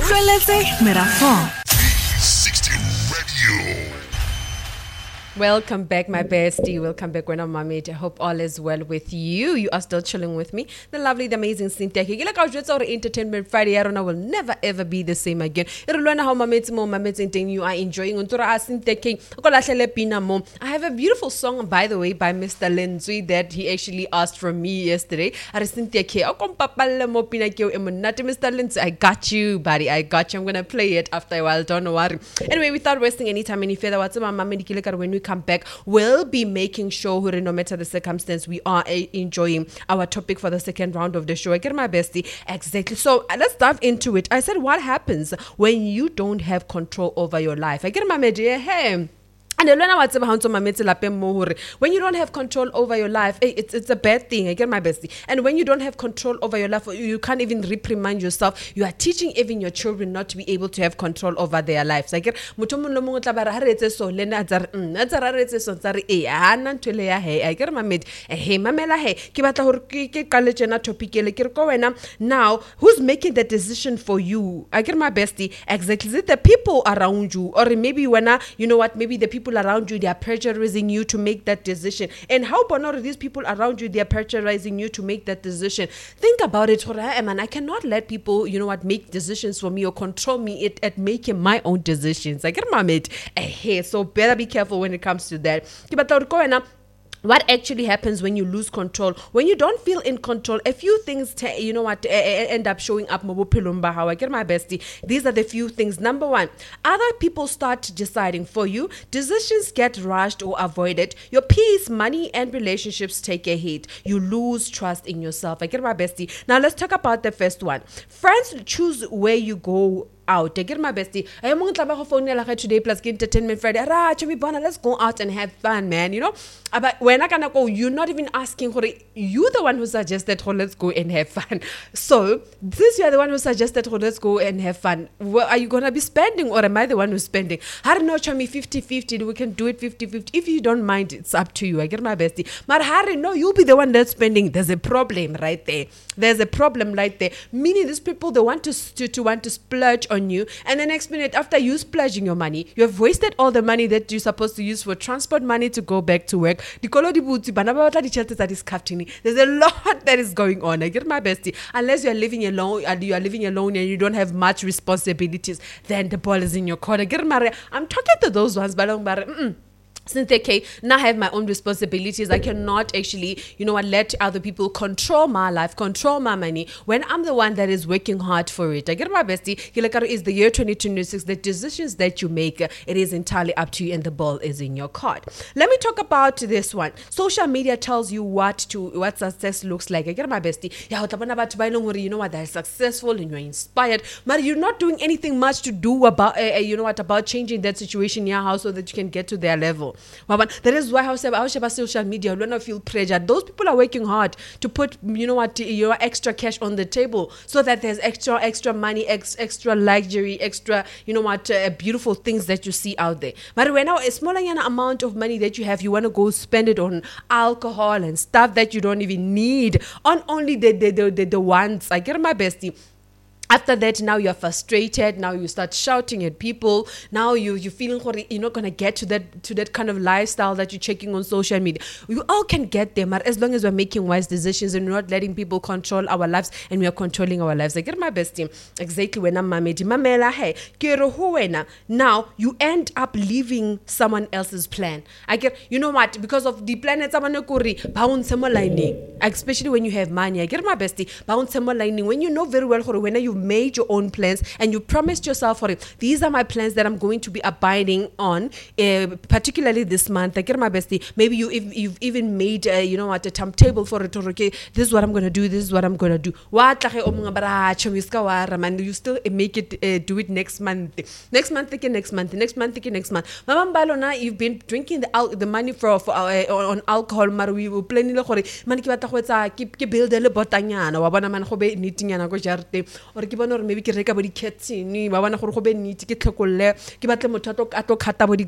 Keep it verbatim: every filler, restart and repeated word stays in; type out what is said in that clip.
Utlweletse Merafong. sixty Radio. Welcome back, my bestie. Welcome back, Gwena Mamit. I hope all is well with you. You are still chilling with me. The lovely, the amazing Cynthia. Like I just our Entertainment Friday. I don't know, will never ever be the same again. How Mamit mo Mamit thing you are enjoying. I have a beautiful song, by the way, by Mister Lindsay that he actually asked from me yesterday. Mister Lindsay, I got you, buddy. I got you. I'm gonna play it after a while. Don't worry. Anyway, without wasting any time, any further, what's my when we come back, we'll be making sure that no matter the circumstance, we are uh, enjoying our topic for the second round of the show. I get my bestie. Exactly. So uh, let's dive into it. I said, what happens when you don't have control over your life? I get my media. Hey. And when you don't have control over your life, it's, it's a bad thing. I get my bestie. And when you don't have control over your life, you can't even reprimand yourself. You are teaching even your children not to be able to have control over their lives. I get I get my mate. Hey, mamela hey. Now, who's making the decision for you? I get my bestie. Exactly. Is it the people around you? Or maybe when you know what, maybe the people around you, they are pressurizing you to make that decision. And how about these people around you, they are pressurizing you to make that decision? Think about it. Man, I cannot let people, you know what, make decisions for me or control me at, at making my own decisions. I get my mate. Hey, so better be careful when it comes to that. What actually happens when you lose control? When you don't feel in control, a few things, t- you know what, uh, end up showing up. How I get my bestie. These are the few things. Number one, other people start deciding for you. Decisions get rushed or avoided. Your peace, money, and relationships take a hit. You lose trust in yourself. I get my bestie. Now let's talk about the first one. Friends choose where you go out. I get my bestie. I want to phone today plus Entertainment Friday. Let's go out and have fun, man. You know, but when I can go, you're not even asking for it. You're the one who suggested, oh, let's go and have fun. So since you're the one who suggested, oh, let's go and have fun, well, are you gonna be spending or am I the one who's spending? I don't know, Chami, fifty-fifty. We can do it fifty-fifty. If you don't mind, it's up to you. I get my bestie. But Harry, no, you'll be the one that's spending. There's a problem right there. There's a problem right there. Meaning these people, they want to to, to want to splurge on you, and the next minute after you splurging your money, you have wasted all the money that you're supposed to use for transport money to go back to work. There's a lot that is going on. I get my bestie. Unless you are living alone, you are living alone and you don't have much responsibilities, then the ball is in your court. I get married. I'm talking to those ones, but I'm mm Since okay, now I have my own responsibilities, I cannot actually, you know what, let other people control my life, control my money when I'm the one that is working hard for it. I get my bestie. Is the year twenty twenty-six. The decisions that you make, it is entirely up to you, and the ball is in your court. Let me talk about this one. Social media tells you what to what success looks like. I get my bestie. You know what, they're successful and you're inspired, but you're not doing anything much to do about, uh, you know what, about changing that situation in your house so that you can get to their level. That is why I say social media, when I feel pressure, those people are working hard to put, you know what, your extra cash on the table so that there's extra, extra money, ex, extra luxury, extra, you know what, uh, beautiful things that you see out there. But when now a smaller amount of money that you have, you want to go spend it on alcohol and stuff that you don't even need, on only the the the, the, the ones. I get my bestie. After that, now you're frustrated. Now you start shouting at people. Now you you're feeling you're not gonna get to that to that kind of lifestyle that you're checking on social media. We all can get there, but as long as we're making wise decisions and we're not letting people control our lives, and we are controlling our lives. I get my bestie. Exactly when I'm mamedi mamela hey kero now you end up leaving someone else's plan. I get, you know what, because of the planets lining, especially when you have money. I get my bestie lining when you know very well when you made your own plans and you promised yourself for it. These are my plans that I'm going to be abiding on, uh, particularly this month. I get my bestie. Maybe you if you've even made uh, you know what, a timetable for it. Or okay, this is what I'm gonna do. This is what I'm gonna do. What man, you still make it uh, do it next month. Next month again. Next month. Next month again. Next month. Mama Balona, you've been drinking the al- the money for, for uh, on alcohol. Mar we will plan le gore man ke batla go etsa ke build le botanyana wa bona man go be neatingana go jarte or ke bona maybe ke reka bo di kitchen ba bona gore go be neat ke tlhokolle ke batle motho a tlo khata bo di